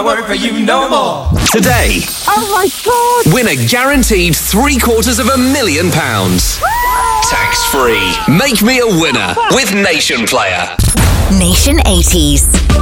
won't worry for you no more. Today, Oh my God! win a guaranteed £750,000. Tax-free. Make me a winner with Nation Player. Nation 80s.